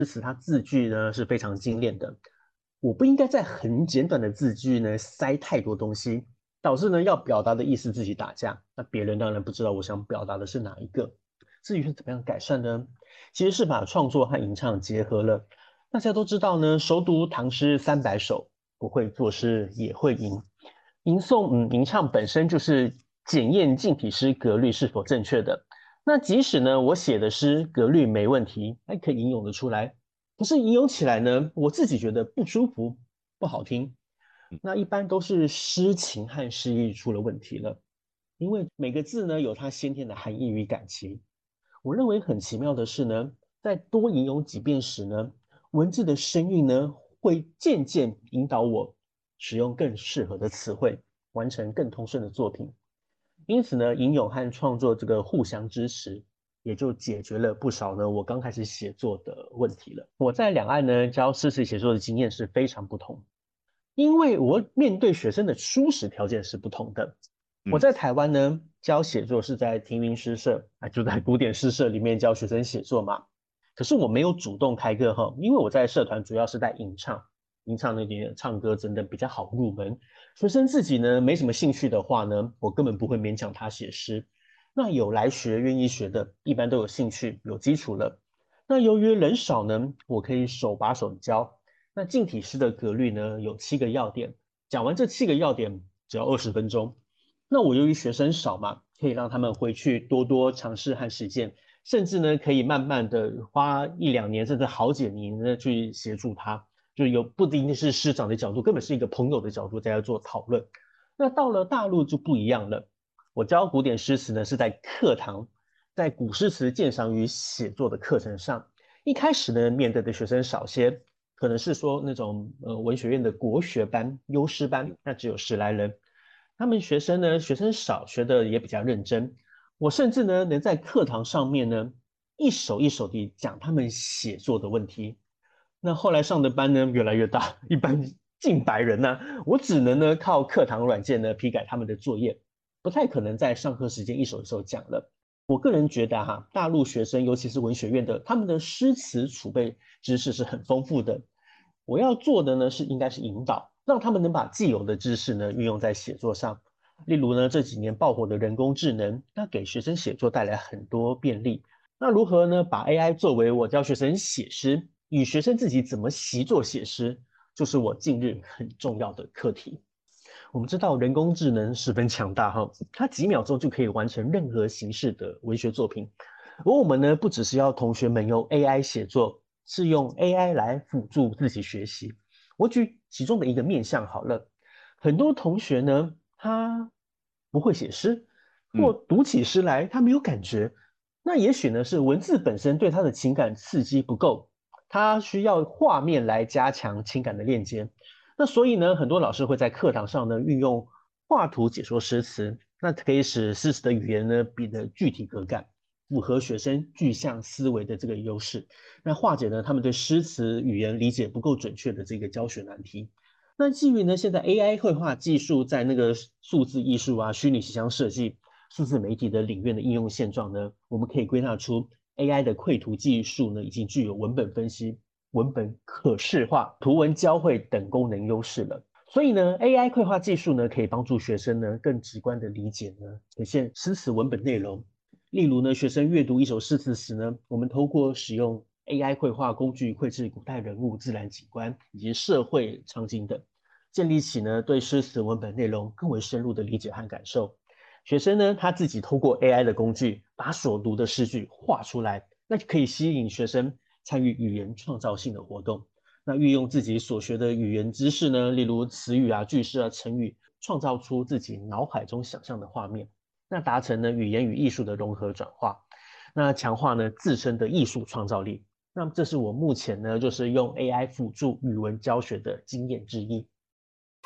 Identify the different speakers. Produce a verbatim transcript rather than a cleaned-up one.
Speaker 1: 词它字句呢是非常精炼的，我不应该在很简短的字句呢塞太多东西，导致呢要表达的意思自己打架，那别人当然不知道我想表达的是哪一个。至于是怎么样改善呢？其实是把创作和吟唱结合了。大家都知道呢，熟读唐诗三百首，不会作诗也会吟。吟诵，嗯，吟唱本身就是检验近体诗格律是否正确的。那即使呢，我写的诗格律没问题，还可以吟咏得出来，可是吟咏起来呢，我自己觉得不舒服、不好听。那一般都是诗情和诗意出了问题了，因为每个字呢有它先天的含义与感情。我认为很奇妙的是呢，在多吟咏几遍时呢，文字的声韵呢会渐渐引导我使用更适合的词汇，完成更通顺的作品。因此呢，吟咏和创作这个互相支持，也就解决了不少呢我刚开始写作的问题了。我在两岸呢教诗词写作的经验是非常不同，因为我面对学生的初始条件是不同的。我
Speaker 2: 嗯
Speaker 1: 在台湾呢教写作是在庭云诗社啊，就在古典诗社里面教学生写作嘛。可是我没有主动开课哈，因为我在社团主要是在吟唱，吟唱那点唱歌真的比较好入门。学生自己呢没什么兴趣的话呢，我根本不会勉强他写诗。那有来学、愿意学的，一般都有兴趣、有基础了。那由于人少呢，我可以手把手教。那近体诗的格律呢，有七个要点，讲完这七个要点只要二十分钟。那我由于学生少嘛，可以让他们回去多多尝试和实践，甚至呢可以慢慢的花一两年甚至好几年呢去协助他，就有不一定是师长的角度，根本是一个朋友的角度在做讨论。那到了大陆就不一样了，我教古典诗词呢是在课堂，在古诗词鉴赏与写作的课程上，一开始呢面对的学生少些，可能是说那种呃文学院的国学班、优师班，那只有十来人。他们学生呢，学生少，学的也比较认真。我甚至呢，能在课堂上面呢，一手一手地讲他们写作的问题。那后来上的班呢，越来越大，一般近百人呢、啊，我只能呢靠课堂软件呢批改他们的作业，不太可能在上课时间一手一手讲了。我个人觉得哈，大陆学生尤其是文学院的，他们的诗词储备知识是很丰富的。我要做的呢是应该是引导，让他们能把既有的知识呢运用在写作上。例如呢，这几年爆火的人工智能，那给学生写作带来很多便利。那如何呢？把 A I 作为我教学生写诗，与学生自己怎么习作写诗，就是我近日很重要的课题。我们知道人工智能十分强大哈，它几秒钟就可以完成任何形式的文学作品。而我们呢，不只是要同学们用 A I 写作，是用 A I 来辅助自己学习。我举其中的一个面向好了，很多同学呢，他不会写诗，或
Speaker 2: 嗯
Speaker 1: 读起诗来他没有感觉，那也许呢是文字本身对他的情感刺激不够，他需要画面来加强情感的链接。那所以呢，很多老师会在课堂上呢运用画图解说诗词，那可以使诗词的语言呢变得具体可感，符合学生具象思维的这个优势，那化解呢他们对诗词语言理解不够准确的这个教学难题。那基于呢现在 A I 绘画技术在那个数字艺术啊、虚拟形象设计、数字媒体的领域的应用现状呢，我们可以归纳出 A I 的绘图技术呢已经具有文本分析、文本可视化、图文交汇等功能优势了。所以呢，A I 绘画技术呢，可以帮助学生呢更直观的理解呢，呈现诗词文本内容。例如呢，学生阅读一首诗词时呢，我们透过使用 A I 绘画工具绘制古代人物、自然景观以及社会场景等，建立起呢对诗词文本内容更为深入的理解和感受。学生呢，他自己透过 A I 的工具，把所读的诗句画出来，那就可以吸引学生参与语言创造性的活动。那运用自己所学的语言知识呢，例如词语啊、句式啊、成语，创造出自己脑海中想象的画面，那达成呢语言与艺术的融合转化，那强化呢自身的艺术创造力。那么这是我目前呢就是用 A I 辅助语文教学的经验之一。